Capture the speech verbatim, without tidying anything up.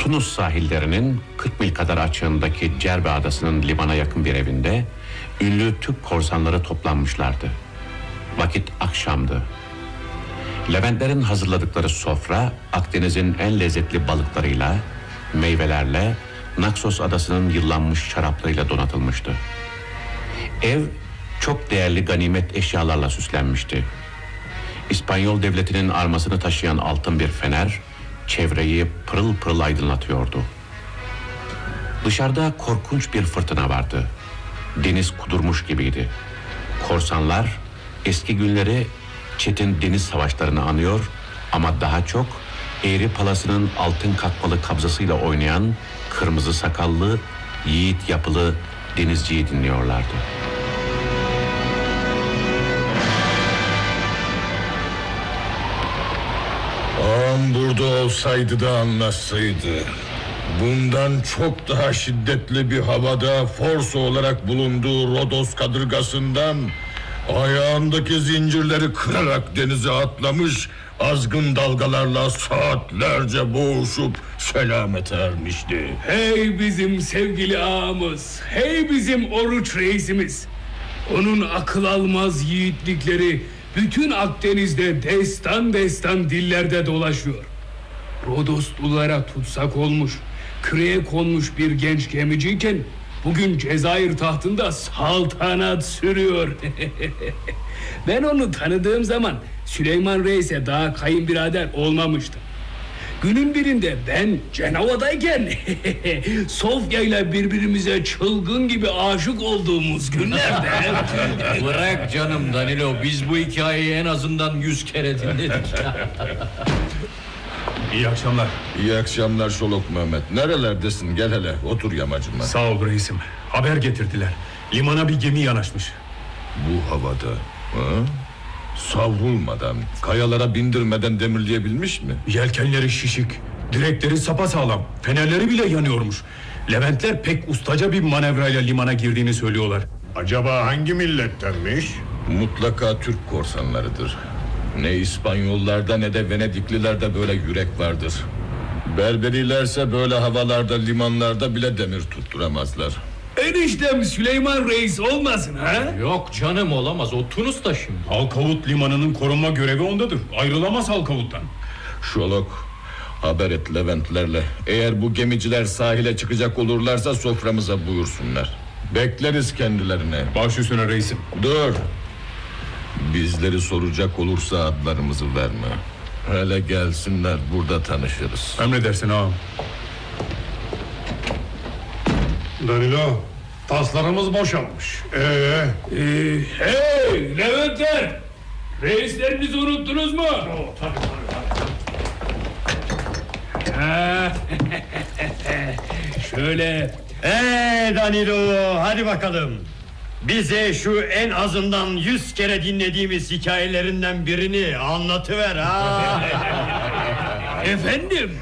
Tunus sahillerinin kırk mil kadar açığındaki Cerbe adasının limana yakın bir evinde ünlü Türk korsanları toplanmışlardı. Vakit akşamdı. Leventlerin hazırladıkları sofra Akdeniz'in en lezzetli balıklarıyla, meyvelerle, Naxos adasının yıllanmış şaraplarıyla donatılmıştı. Ev çok değerli ganimet eşyalarla süslenmişti. İspanyol devletinin armasını taşıyan altın bir fener çevreyi pırıl pırıl aydınlatıyordu. Dışarıda korkunç bir fırtına vardı. Deniz kudurmuş gibiydi. Korsanlar eski günleri çetin deniz savaşlarını anıyor ama daha çok Eğri Palası'nın altın katmalı kabzasıyla oynayan kırmızı sakallı, yiğit yapılı denizciyi dinliyorlardı. Ağam burada olsaydı da anlaşsaydı. Bundan çok daha şiddetli bir havada forso olarak bulunduğu Rodos kadırgasından ayağındaki zincirleri kırarak denize atlamış, azgın dalgalarla saatlerce boğuşup selamete ermişti. Hey bizim sevgili ağamız, hey bizim Oruç reisimiz. Onun akıl almaz yiğitlikleri bütün Akdeniz'de destan destan dillerde dolaşıyor. Rodoslulara tutsak olmuş, küreye konmuş bir genç gemiciyken bugün Cezayir tahtında saltanat sürüyor. Ben onu tanıdığım zaman Süleyman Reis'e daha kayınbirader olmamıştım. Günün birinde ben Cenova'dayken Sofya ile birbirimize çılgın gibi aşık olduğumuz günlerde. Bırak canım Danilo, biz bu hikayeyi en azından yüz kere dinledik. İyi akşamlar. İyi akşamlar Şolok Mehmet. Nerelerdesin? Gel hele otur yamacıma. Sağ ol reisim. Haber getirdiler. Limana bir gemi yanaşmış. Bu havada ha? Savrulmadan, kayalara bindirmeden demirleyebilmiş mi? Yelkenleri şişik, direkleri sapasağlam, fenerleri bile yanıyormuş. Leventler pek ustaca bir manevrayla limana girdiğini söylüyorlar. Acaba hangi millettenmiş? Mutlaka Türk korsanlarıdır. Ne İspanyollarda ne de Venediklilerde böyle yürek vardır. Berberilerse böyle havalarda, limanlarda bile demir tutturamazlar. Eniştem Süleyman Reis olmasın ha? Yok canım, olamaz, o Tunus'ta şimdi. Halkavut limanının korunma görevi ondadır. Ayrılamaz Halkavut'tan. Şolok, haber et Leventlerle. Eğer bu gemiciler sahile çıkacak olurlarsa soframıza buyursunlar. Bekleriz kendilerine. Baş üstüne reisim. Dur. Bizleri soracak olursa adlarımızı verme. Hele gelsinler, burada tanışırız. Emredersin ağam. Danilo, taslarımız boşalmış. Ee, Ee, hey Leventler! Reislerinizi unuttunuz mu? Ha, Şöyle. Eee Danilo, hadi bakalım. Bize şu en azından yüz kere dinlediğimiz hikayelerinden birini anlatıver ha. Efendim?